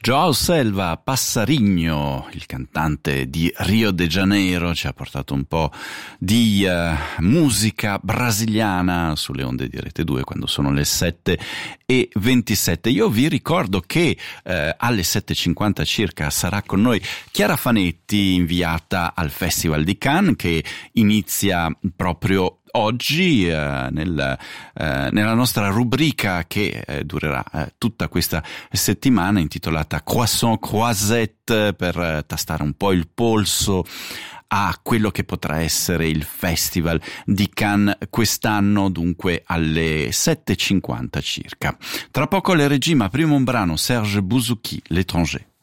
Joao Selva, Passarinho, il cantante di Rio de Janeiro, ci ha portato un po' di musica brasiliana sulle onde di Rete 2 quando sono le 7:27. Io vi ricordo che alle 7:50 circa sarà con noi Chiara Fanetti, inviata al Festival di Cannes, che inizia proprio oggi nella nostra rubrica che durerà tutta questa settimana, intitolata Croissant Croisette, per tastare un po' il polso a quello che potrà essere il Festival di Cannes quest'anno, dunque alle 7:50 circa. Tra poco le regie, ma prima un brano, Serge Bouzouki, L'étranger.